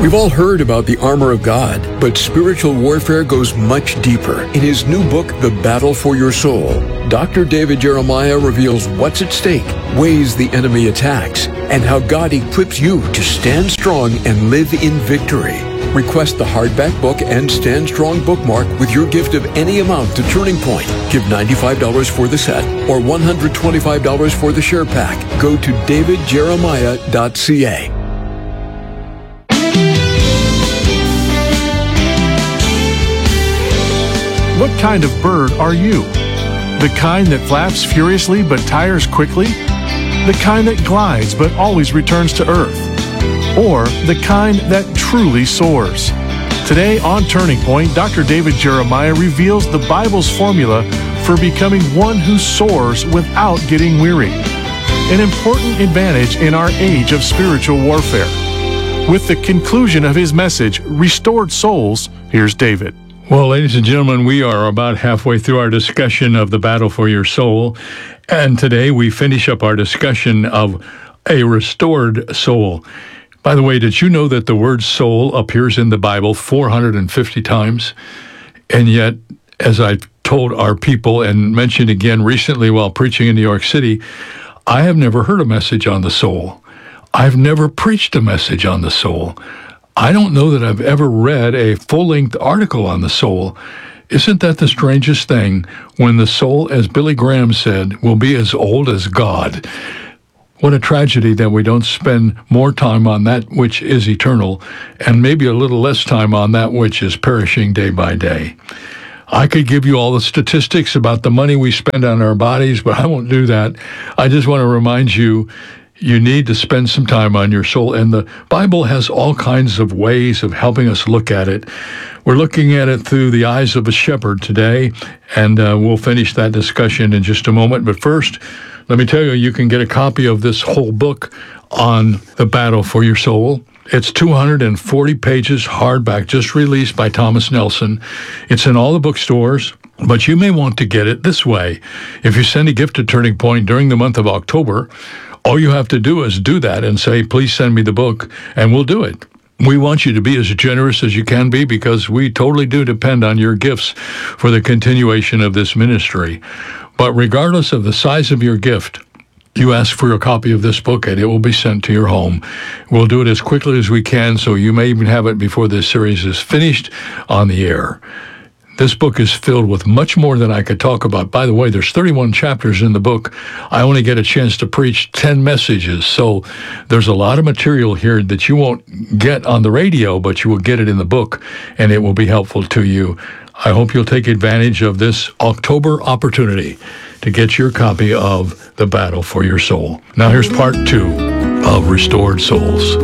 We've all heard about the armor of God, but spiritual warfare goes much deeper. In his new book, The Battle for Your Soul, Dr. David Jeremiah reveals what's at stake, ways the enemy attacks, and how God equips you to stand strong and live in victory. Request the hardback book and Stand Strong bookmark with your gift of any amount to Turning Point. Give $95 for the set or $125 for the share pack. Go to davidjeremiah.ca. What kind of bird are you? The kind that flaps furiously but tires quickly? The kind that glides but always returns to earth? Or the kind that truly soars? Today on Turning Point, Dr. David Jeremiah reveals the Bible's formula for becoming one who soars without getting weary. An important advantage in our age of spiritual warfare. With the conclusion of his message, Restored Souls, here's David. Well, ladies and gentlemen, we are about halfway through our discussion of the battle for your soul, and today we finish up our discussion of a restored soul. By the way, did you know that the word soul appears in the Bible 450 times? And yet, as I've told our people and mentioned again recently while preaching in New York City, I have never heard a message on the soul. I've never preached a message on the soul. I don't know that I've ever read a full-length article on the soul. Isn't that the strangest thing when the soul, as Billy Graham said, will be as old as God? What a tragedy that we don't spend more time on that which is eternal and maybe a little less time on that which is perishing day by day. I could give you all the statistics about the money we spend on our bodies, but I won't do that. I just want to remind you, you need to spend some time on your soul, and the Bible has all kinds of ways of helping us look at it. We're looking at it through the eyes of a shepherd today, and we'll finish that discussion in just a moment. But first, let me tell you, you can get a copy of this whole book on the battle for your soul. It's 240 pages, hardback, just released by Thomas Nelson. It's in all the bookstores, but you may want to get it this way. If you send a gift to Turning Point during the month of October, all you have to do is do that and say, please send me the book, and we'll do it. We want you to be as generous as you can be because we totally do depend on your gifts for the continuation of this ministry. But regardless of the size of your gift, you ask for a copy of this book and it will be sent to your home. We'll do it as quickly as we can, so you may even have it before this series is finished on the air. This book is filled with much more than I could talk about. By the way, there's 31 chapters in the book. I only get a chance to preach 10 messages, so there's a lot of material here that you won't get on the radio, but you will get it in the book, and it will be helpful to you. I hope you'll take advantage of this October opportunity to get your copy of The Battle for Your Soul. Now here's part 2 of Restored Souls.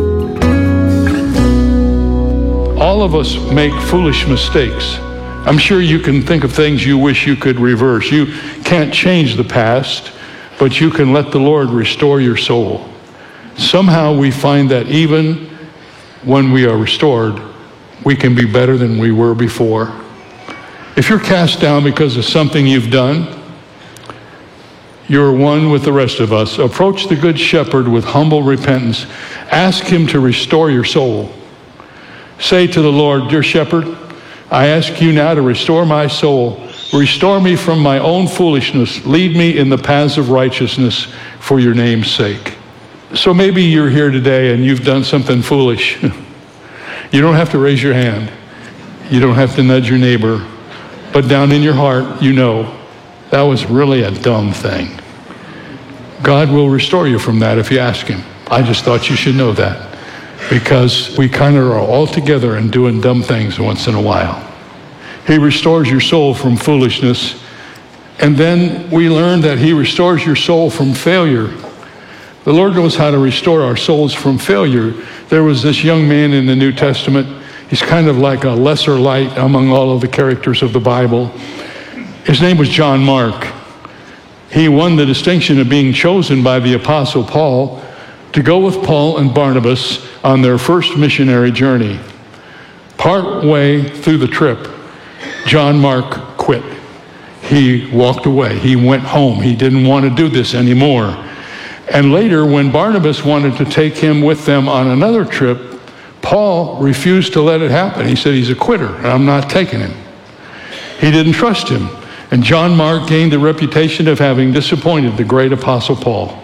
All of us make foolish mistakes. I'm sure you can think of things you wish you could reverse. You can't change the past, but you can let the Lord restore your soul. Somehow we find that even when we are restored, we can be better than we were before. If you're cast down because of something you've done, you're one with the rest of us. Approach the Good Shepherd with humble repentance. Ask him to restore your soul. Say to the Lord, dear Shepherd, I ask you now to restore my soul. Restore me from my own foolishness. Lead me in the paths of righteousness for your name's sake. So maybe you're here today and you've done something foolish. You don't have to raise your hand. You don't have to nudge your neighbor. But down in your heart, you know, that was really a dumb thing. God will restore you from that if you ask him. I just thought you should know that, because we kind of are all together and doing dumb things once in a while. He restores your soul from foolishness, and then we learn that he restores your soul from failure. The Lord knows how to restore our souls from failure. There was this young man in the New Testament. He's kind of like a lesser light among all of the characters of the Bible. His name was John Mark. He won the distinction of being chosen by the Apostle Paul to go with Paul and Barnabas on their first missionary journey. Part way through the trip, John Mark quit. He walked away. He went home. He didn't want to do this anymore. And later, when Barnabas wanted to take him with them on another trip, Paul Paul refused to let it happen. He said, he's a quitter, and I'm not taking him. He didn't trust him. And John Mark gained the reputation of having disappointed the great Apostle Paul.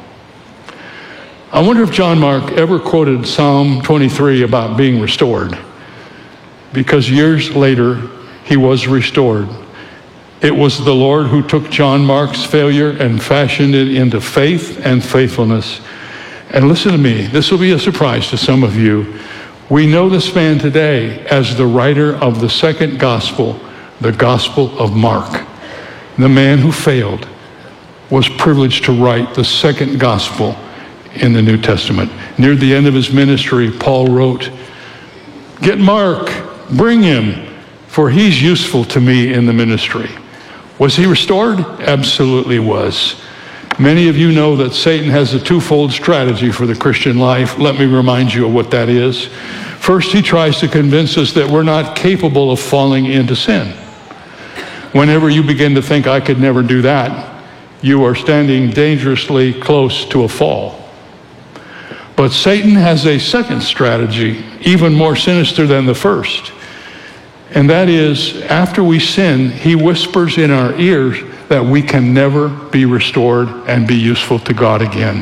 I wonder if John Mark ever quoted Psalm 23 about being restored, because years later, he was restored. It was the Lord who took John Mark's failure and fashioned it into faith and faithfulness. And listen to me, this will be a surprise to some of you. We know this man today as the writer of the second gospel, the Gospel of Mark. The man who failed was privileged to write the second gospel in the New Testament. Near the end of his ministry, Paul wrote, "Get Mark, bring him, for he's useful to me in the ministry." Was he restored? Absolutely was. Many of you know that Satan has a twofold strategy for the Christian life. Let me remind you of what that is. First, he tries to convince us that we're not capable of falling into sin. Whenever you begin to think, I could never do that, you are standing dangerously close to a fall. But Satan has a second strategy, even more sinister than the first. And that is, after we sin, he whispers in our ears that we can never be restored and be useful to God again.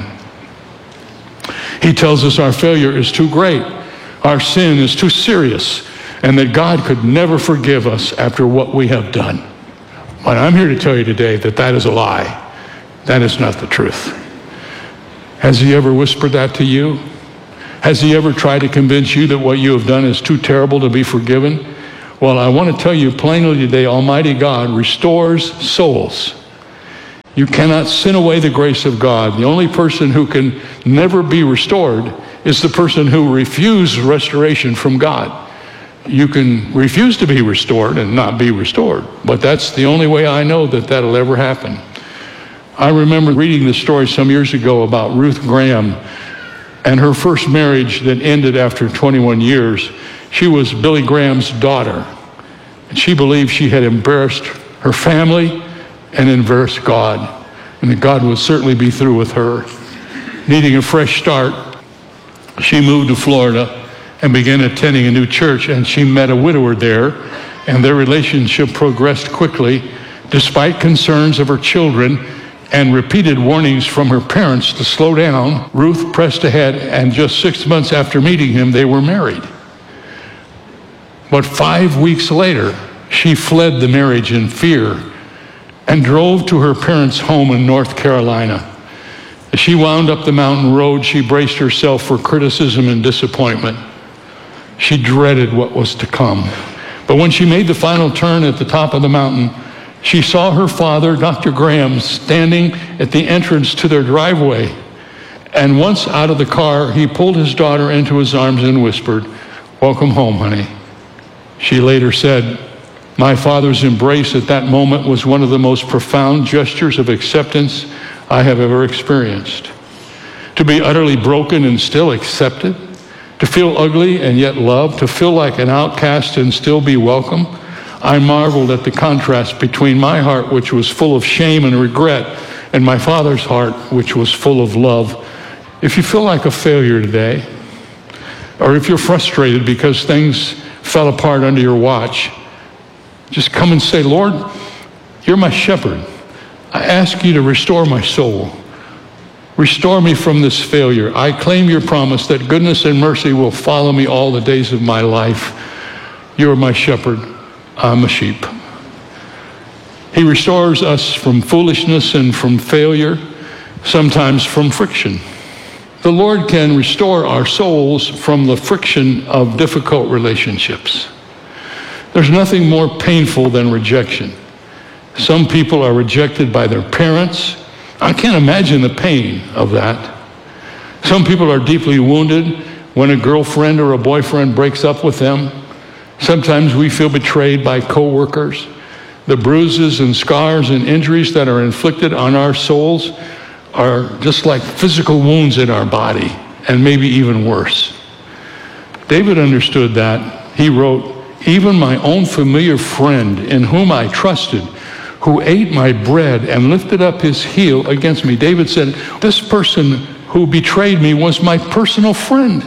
He tells us our failure is too great, our sin is too serious, and that God could never forgive us after what we have done. But I'm here to tell you today that that is a lie. That is not the truth. Has he ever whispered that to you? Has he ever tried to convince you that what you have done is too terrible to be forgiven? Well, I want to tell you plainly today, Almighty God restores souls. You cannot sin away the grace of God. The only person who can never be restored is the person who refused restoration from God. You can refuse to be restored and not be restored, but that's the only way I know that that'll ever happen. I remember reading the story some years ago about Ruth Graham and her first marriage that ended after 21 years. She was Billy Graham's daughter, and she believed she had embarrassed her family and embarrassed God, and that God would certainly be through with her. Needing a fresh start, she moved to Florida and began attending a new church, and she met a widower there, and their relationship progressed quickly. Despite concerns of her children and repeated warnings from her parents to slow down, Ruth pressed ahead, and just 6 months after meeting him, they were married. But 5 weeks later, she fled the marriage in fear and drove to her parents' home in North Carolina. As she wound up the mountain road, she braced herself for criticism and disappointment. She dreaded what was to come. But when she made the final turn at the top of the mountain, she saw her father, Dr. Graham, standing at the entrance to their driveway. And once out of the car, he pulled his daughter into his arms and whispered, "Welcome home, honey." She later said, "My father's embrace at that moment was one of the most profound gestures of acceptance I have ever experienced. To be utterly broken and still accepted, to feel ugly and yet loved, to feel like an outcast and still be welcome. I marveled at the contrast between my heart, which was full of shame and regret, and my father's heart, which was full of love." If you feel like a failure today, or if you're frustrated because things fell apart under your watch, just come and say, "Lord, you're my shepherd. I ask you to restore my soul. Restore me from this failure. I claim your promise that goodness and mercy will follow me all the days of my life. You're my shepherd. I'm a sheep." He restores us from foolishness and from failure, sometimes from friction. The Lord can restore our souls from the friction of difficult relationships. There's nothing more painful than rejection. Some people are rejected by their parents. I can't imagine the pain of that. Some people are deeply wounded when a girlfriend or a boyfriend breaks up with them. Sometimes we feel betrayed by coworkers. The bruises and scars and injuries that are inflicted on our souls are just like physical wounds in our body, and maybe even worse. David understood that. He wrote, "Even my own familiar friend in whom I trusted, who ate my bread and lifted up his heel against me." David said, this person who betrayed me was my personal friend,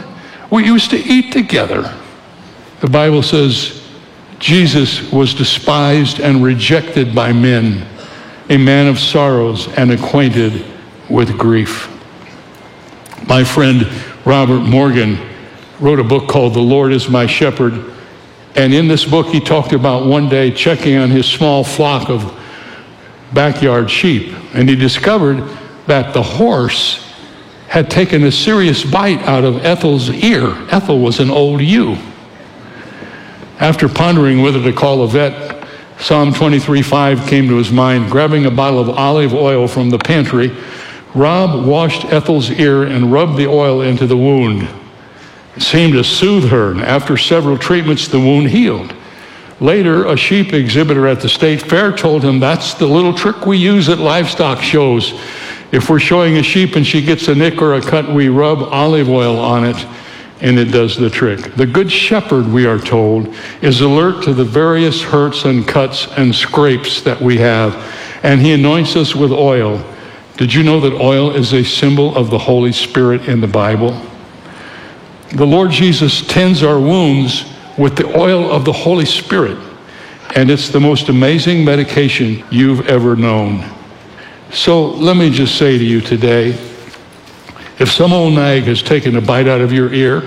We used to eat together. The Bible says Jesus was despised and rejected by men, a man of sorrows and acquainted with grief. My friend Robert Morgan wrote a book called The Lord is My Shepherd. And in this book, he talked about one day checking on his small flock of backyard sheep. And he discovered that the horse had taken a serious bite out of Ethel's ear. Ethel was an old ewe. After pondering whether to call a vet, Psalm 23:5 came to his mind. Grabbing a bottle of olive oil from the pantry, Rob washed Ethel's ear and rubbed the oil into the wound. It seemed to soothe her, and after several treatments, the wound healed. Later, a sheep exhibitor at the state fair told him, that's the little trick we use at livestock shows. If we're showing a sheep and she gets a nick or a cut, we rub olive oil on it, and it does the trick. The good shepherd, we are told, is alert to the various hurts and cuts and scrapes that we have, and he anoints us with oil. Did you know that oil is a symbol of the Holy Spirit in the Bible? The Lord Jesus tends our wounds with the oil of the Holy Spirit, and it's the most amazing medication you've ever known. So let me just say to you today, if some old nag has taken a bite out of your ear,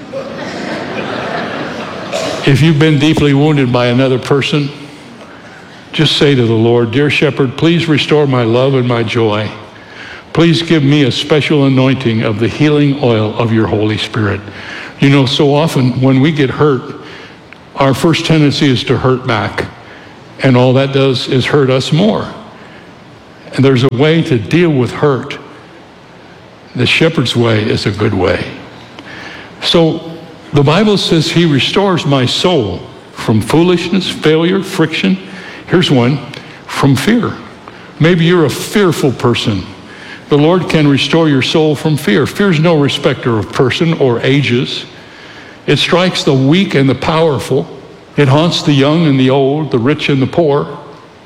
if you've been deeply wounded by another person, just say to the Lord, dear shepherd, please restore my love and my joy. Please give me a special anointing of the healing oil of your Holy Spirit. You know, so often when we get hurt, our first tendency is to hurt back. And all that does is hurt us more. And there's a way to deal with hurt. The shepherd's way is a good way. So the Bible says he restores my soul from foolishness, failure, friction. Here's one, from fear. Maybe you're a fearful person. The Lord can restore your soul from fear. Fear's no respecter of person or ages. It strikes the weak and the powerful. It haunts the young and the old, the rich and the poor.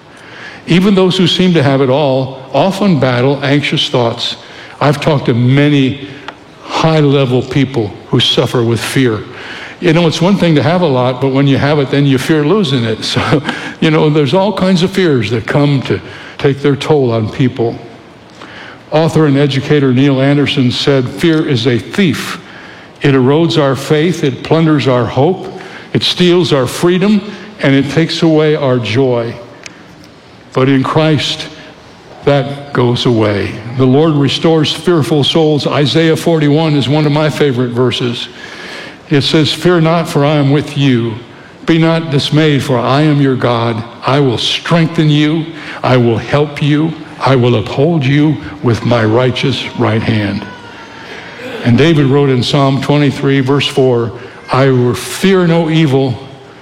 Even those who seem to have it all often battle anxious thoughts. I've talked to many high-level people who suffer with fear. You know, it's one thing to have a lot, but when you have it, then you fear losing it. So, you know, there's all kinds of fears that come to take their toll on people. Author and educator Neil Anderson said, fear is a thief. It erodes our faith, it plunders our hope, it steals our freedom, and it takes away our joy. But in Christ, that goes away. The Lord restores fearful souls. Isaiah 41 is one of my favorite verses. It says, fear not, for I am with you. Be not dismayed, for I am your God. I will strengthen you. I will help you. I will uphold you with my righteous right hand. And David wrote in Psalm 23, verse 4, I will fear no evil,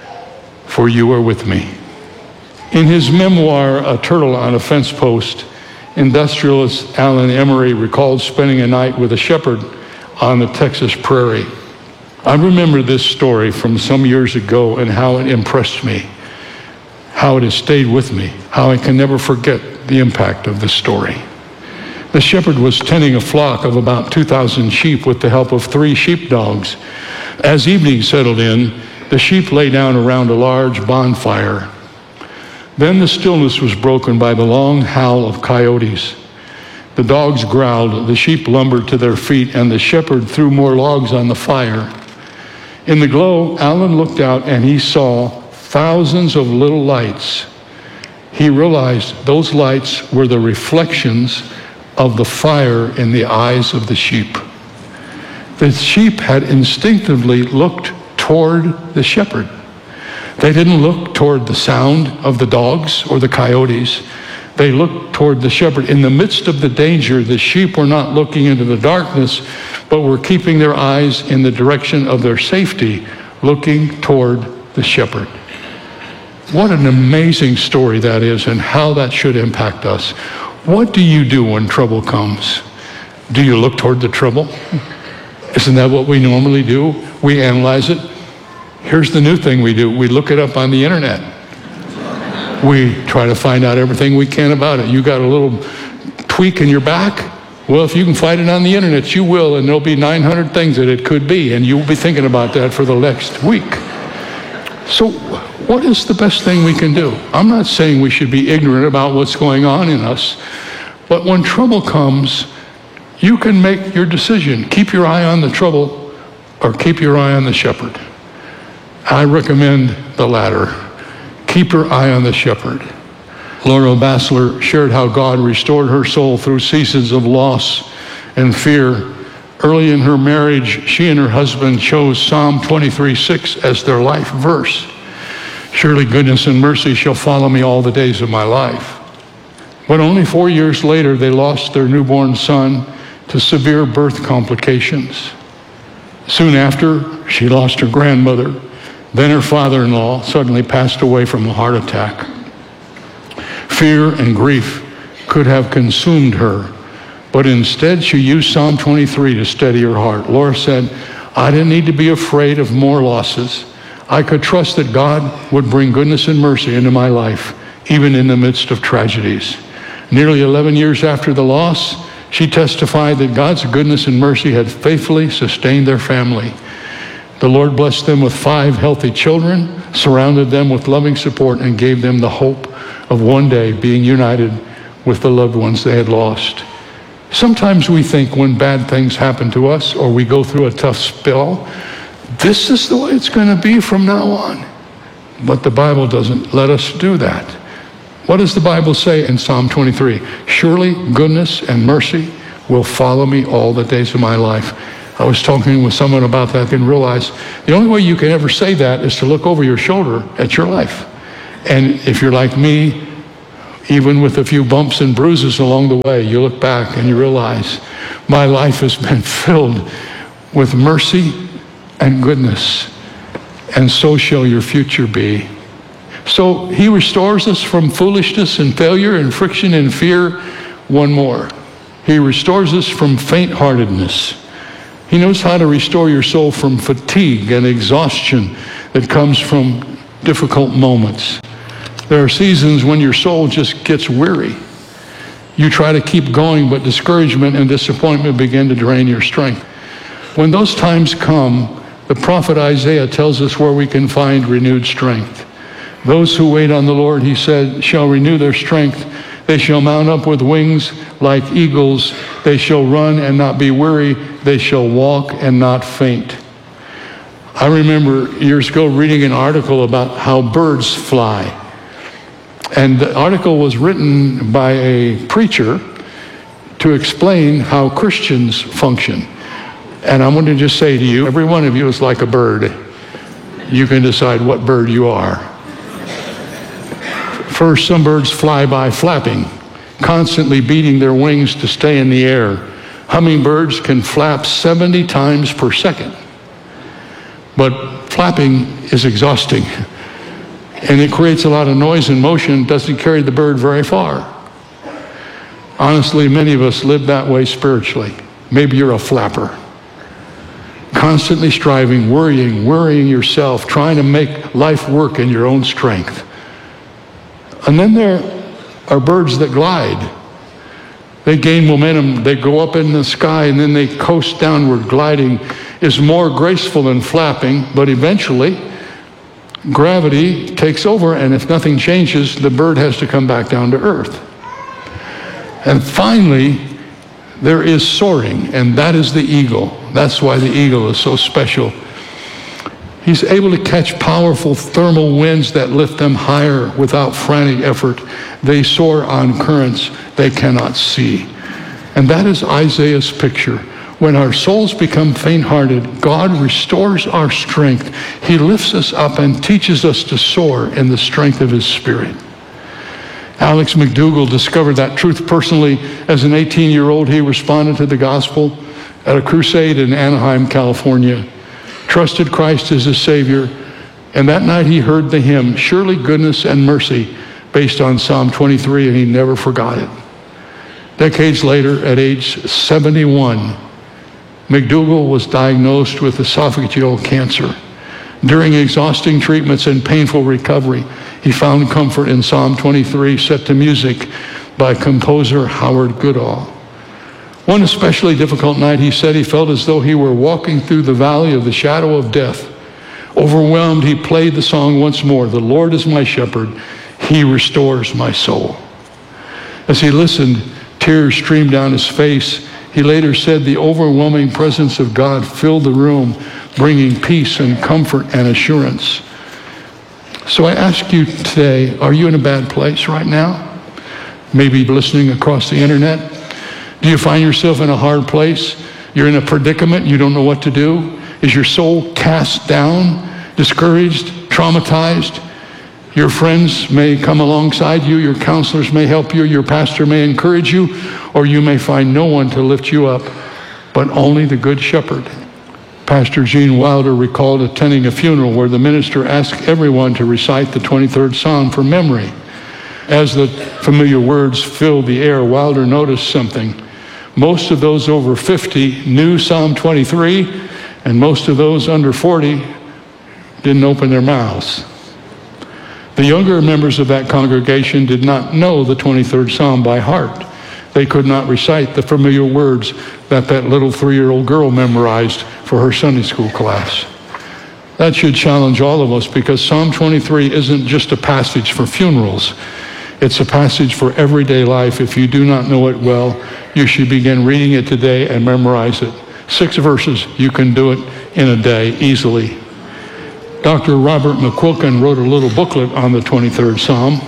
for you are with me. In his memoir, A Turtle on a Fence Post, industrialist Alan Emery recalled spending a night with a shepherd on the Texas prairie. I remember this story from some years ago and how it impressed me, how it has stayed with me, how I can never forget the impact of this story. The shepherd was tending a flock of about 2,000 sheep with the help of 3 sheepdogs. As evening settled in, the sheep lay down around a large bonfire. Then the stillness was broken by the long howl of coyotes. The dogs growled, the sheep lumbered to their feet, and the shepherd threw more logs on the fire. In the glow, Alan looked out and he saw thousands of little lights. He realized those lights were the reflections of the fire in the eyes of the sheep. The sheep had instinctively looked toward the shepherd. They didn't look toward the sound of the dogs or the coyotes. They looked toward the shepherd. In the midst of the danger, the sheep were not looking into the darkness, but were keeping their eyes in the direction of their safety, looking toward the shepherd. What an amazing story that is, and how that should impact us. What do you do when trouble comes? Do you look toward the trouble? Isn't that what we normally do? We analyze it. Here's the new thing we do. We look it up on the internet. We try to find out everything we can about it. You got a little tweak in your back? Well, if you can find it on the internet, you will, and there'll be 900 things that it could be, and you'll be thinking about that for the next week. So what is the best thing we can do? I'm not saying we should be ignorant about what's going on in us, but when trouble comes, you can make your decision. Keep your eye on the trouble or keep your eye on the shepherd. I recommend the latter. Keep your eye on the shepherd. Laura Bassler shared how God restored her soul through seasons of loss and fear. Early in her marriage, she and her husband chose Psalm 23:6 as their life verse. Surely goodness and mercy shall follow me all the days of my life. But only 4 years later, they lost their newborn son to severe birth complications. Soon after, she lost her grandmother. Then her father-in-law suddenly passed away from a heart attack. Fear and grief could have consumed her, but instead she used Psalm 23 to steady her heart. Laura said, I didn't need to be afraid of more losses. I could trust that God would bring goodness and mercy into my life, even in the midst of tragedies. Nearly 11 years after the loss, she testified that God's goodness and mercy had faithfully sustained their family. The Lord blessed them with 5 healthy children, surrounded them with loving support, and gave them the hope of one day being united with the loved ones they had lost. Sometimes we think when bad things happen to us or we go through a tough spell, this is the way it's going to be from now on. But the Bible doesn't let us do that. What does the Bible say in Psalm 23? Surely goodness and mercy will follow me all the days of my life. I was talking with someone about that and realized the only way you can ever say that is to look over your shoulder at your life. And if you're like me, even with a few bumps and bruises along the way, you look back and you realize my life has been filled with mercy and goodness, and so shall your future be. So he restores us from foolishness and failure and friction and fear. One more. He restores us from faint-heartedness. He knows how to restore your soul from fatigue and exhaustion that comes from difficult moments. There are seasons when your soul just gets weary. You try to keep going, but discouragement and disappointment begin to drain your strength. When those times come, the prophet Isaiah tells us where we can find renewed strength. Those who wait on the Lord, he said, shall renew their strength. They shall mount up with wings like eagles. They shall run and not be weary. They shall walk and not faint. I remember years ago reading an article about how birds fly. And the article was written by a preacher to explain how Christians function. And I want to just say to you, every one of you is like a bird. You can decide what bird you are. First, some birds fly by flapping, constantly beating their wings to stay in the air. Hummingbirds can flap 70 times per second. But flapping is exhausting. And it creates a lot of noise and motion, doesn't carry the bird very far. Honestly, many of us live that way spiritually. Maybe you're a flapper. Constantly striving, worrying yourself, trying to make life work in your own strength. And then there are birds that glide. They gain momentum, they go up in the sky, and then they coast downward. Gliding is more graceful than flapping, but eventually gravity takes over, and if nothing changes, the bird has to come back down to earth. And finally, there is soaring, and that is the eagle. That's why the eagle is so special. He's able to catch powerful thermal winds that lift them higher without frantic effort. They soar on currents they cannot see. And that is Isaiah's picture. When our souls become faint-hearted, God restores our strength. He lifts us up and teaches us to soar in the strength of his Spirit. Alex McDougall discovered that truth personally. As an 18-year-old, he responded to the gospel at a crusade in Anaheim, California, trusted Christ as his Savior, and that night he heard the hymn, Surely Goodness and Mercy, based on Psalm 23, and he never forgot it. Decades later, at age 71, McDougall was diagnosed with esophageal cancer. During exhausting treatments and painful recovery, he found comfort in Psalm 23, set to music by composer Howard Goodall. One especially difficult night, he said he felt as though he were walking through the valley of the shadow of death. Overwhelmed, he played the song once more, "The Lord is my shepherd, he restores my soul." As he listened, tears streamed down his face. He later said the overwhelming presence of God filled the room, bringing peace and comfort and assurance. So I ask you today, are you in a bad place right now? Maybe listening across the internet? Do you find yourself in a hard place? You're in a predicament, you don't know what to do? Is your soul cast down, discouraged, traumatized? Your friends may come alongside you, your counselors may help you, your pastor may encourage you, or you may find no one to lift you up, but only the Good Shepherd. Pastor Gene Wilder recalled attending a funeral where the minister asked everyone to recite the 23rd Psalm from memory. As the familiar words filled the air, Wilder noticed something. Most of those over 50 knew Psalm 23, and most of those under 40 didn't open their mouths. The younger members of that congregation did not know the 23rd Psalm by heart. They could not recite the familiar words that little 3-year-old girl memorized for her Sunday school class. That should challenge all of us, because Psalm 23 isn't just a passage for funerals. It's a passage for everyday life. If you do not know it well, you should begin reading it today and memorize it. 6 verses, you can do it in a day easily. Dr. Robert McQuilkin wrote a little booklet on the 23rd Psalm.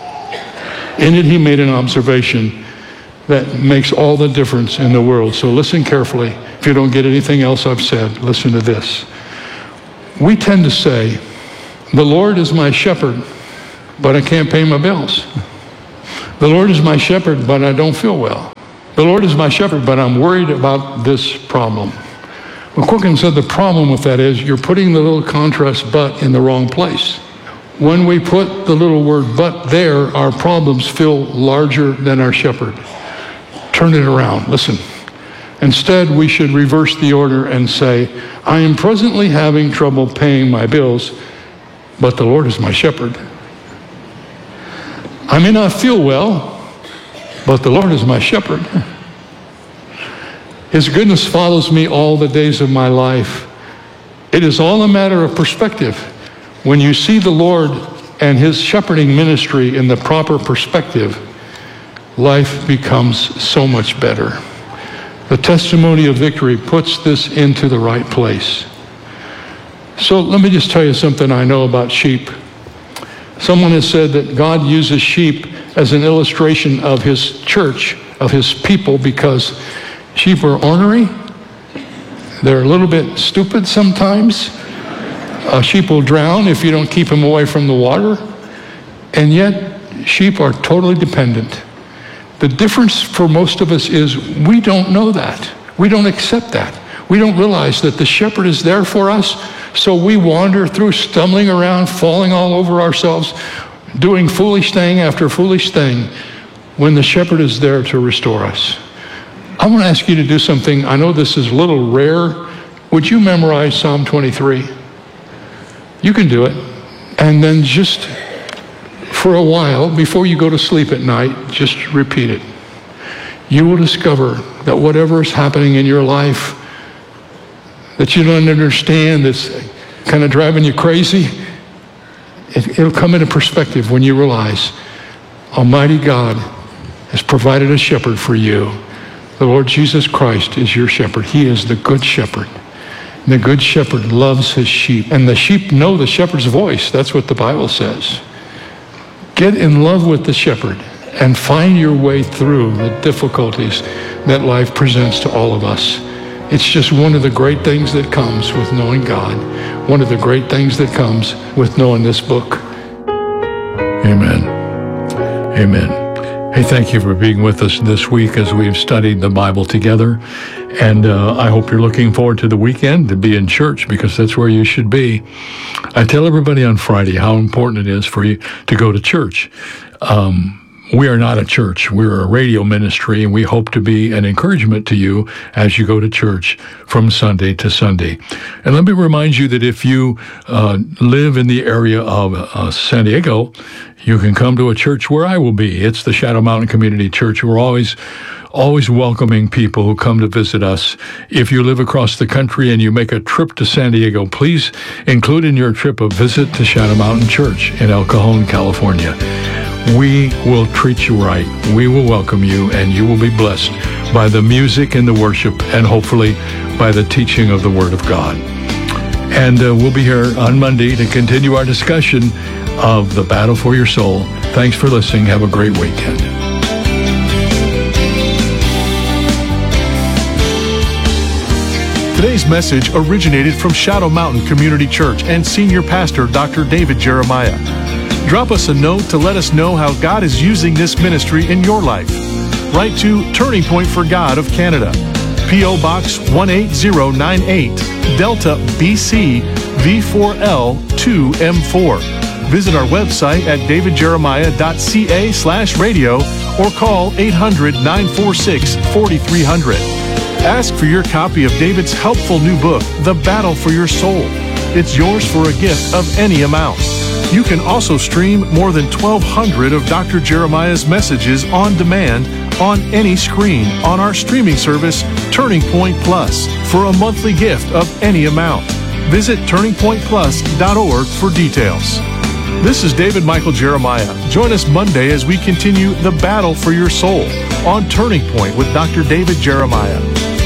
In it, he made an observation that makes all the difference in the world. So listen carefully. If you don't get anything else I've said, listen to this. We tend to say, "The Lord is my shepherd, but I can't pay my bills. The Lord is my shepherd, but I don't feel well. The Lord is my shepherd, but I'm worried about this problem." McQuilkin said the problem with that is you're putting the little contrast "but" in the wrong place. When we put the little word "but" there, our problems feel larger than our shepherd. Turn it around. Listen. Instead, we should reverse the order and say, "I am presently having trouble paying my bills, but the Lord is my shepherd. I may not feel well, but the Lord is my shepherd. His goodness follows me all the days of my life." It is all a matter of perspective. When you see the Lord and his shepherding ministry in the proper perspective, life becomes so much better. The testimony of victory puts this into the right place. So let me just tell you something I know about sheep. Someone has said that God uses sheep as an illustration of his church, of his people, because sheep are ornery. They're a little bit stupid sometimes. Sheep will drown if you don't keep them away from the water. And yet, sheep are totally dependent. The difference for most of us is we don't know that. We don't accept that. We don't realize that the shepherd is there for us, so we wander through, stumbling around, falling all over ourselves, doing foolish thing after foolish thing, when the shepherd is there to restore us. I want to ask you to do something. I know this is a little rare. Would you memorize Psalm 23? You can do it. And then just for a while, before you go to sleep at night, just repeat it. You will discover that whatever is happening in your life that you don't understand, that's kind of driving you crazy, it'll come into perspective when you realize Almighty God has provided a shepherd for you. The Lord Jesus Christ is your shepherd. He is the good shepherd. And the good shepherd loves his sheep. And the sheep know the shepherd's voice. That's what the Bible says. Get in love with the shepherd and find your way through the difficulties that life presents to all of us. It's just one of the great things that comes with knowing God. One of the great things that comes with knowing this book. Amen. Amen. Hey, thank you for being with us this week as we've studied the Bible together. And I hope you're looking forward to the weekend to be in church, because that's where you should be. I tell everybody on Friday how important it is for you to go to church. We are not a church. We're a radio ministry, and we hope to be an encouragement to you as you go to church from Sunday to Sunday. And let me remind you that if you live in the area of San Diego, you can come to a church where I will be. It's the Shadow Mountain Community Church. We're always welcoming people who come to visit us. If you live across the country and you make a trip to San Diego, please include in your trip a visit to Shadow Mountain Church in El Cajon, California. We will treat you right. We will welcome you, and you will be blessed by the music and the worship, and hopefully by the teaching of the Word of God. And we'll be here on Monday to continue our discussion of the battle for your soul. Thanks for listening. Have a great weekend. Today's message originated from Shadow Mountain Community Church and Senior Pastor Dr. David Jeremiah. Drop us a note to let us know how God is using this ministry in your life. Write to Turning Point for God of Canada, P.O. Box 18098, Delta, BC, V4L 2M4. Visit our website at davidjeremiah.ca/radio or call 800-946-4300. Ask for your copy of David's helpful new book, The Battle for Your Soul. It's yours for a gift of any amount. You can also stream more than 1,200 of Dr. Jeremiah's messages on demand on any screen on our streaming service, Turning Point Plus, for a monthly gift of any amount. Visit turningpointplus.org for details. This is David Michael Jeremiah. Join us Monday as we continue the battle for your soul on Turning Point with Dr. David Jeremiah.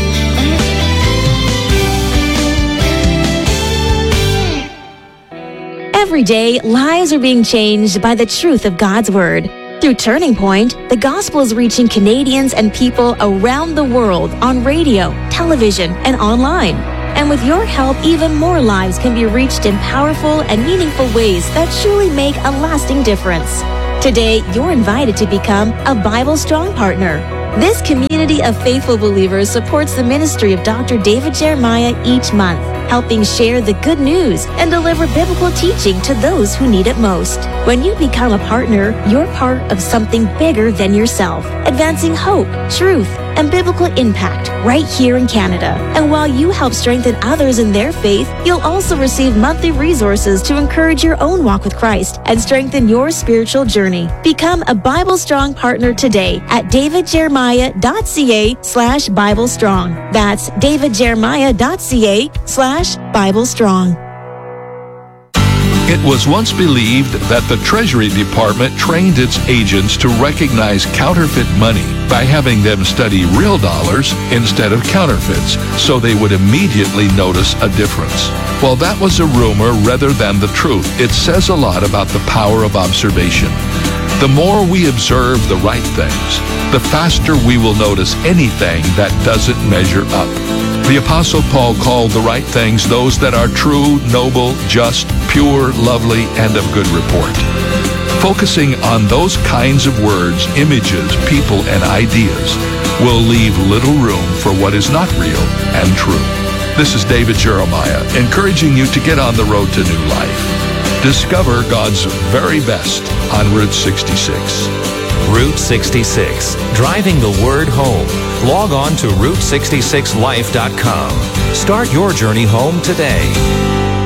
Every day, lives are being changed by the truth of God's Word. Through Turning Point, the gospel is reaching Canadians and people around the world on radio, television, and online. And with your help, even more lives can be reached in powerful and meaningful ways that truly make a lasting difference. Today, you're invited to become a Bible Strong partner. This community of faithful believers supports the ministry of Dr. David Jeremiah each month, helping share the good news and deliver biblical teaching to those who need it most. When you become a partner, you're part of something bigger than yourself, advancing hope, truth, and biblical impact right here in Canada. And while you help strengthen others in their faith, you'll also receive monthly resources to encourage your own walk with Christ and strengthen your spiritual journey. Become a Bible Strong partner today at davidjeremiah.ca/Bible Strong. That's davidjeremiah.ca/Bible Strong. It was once believed that the Treasury Department trained its agents to recognize counterfeit money by having them study real dollars instead of counterfeits, so they would immediately notice a difference. Well, that was a rumor rather than the truth. It says a lot about the power of observation. The more we observe the right things, the faster we will notice anything that doesn't measure up. The Apostle Paul called the right things those that are true, noble, just, pure, lovely, and of good report. Focusing on those kinds of words, images, people, and ideas will leave little room for what is not real and true. This is David Jeremiah, encouraging you to get on the road to new life. Discover God's very best on Route 66. Route 66, driving the word home. Log on to Route66Life.com. Start your journey home today.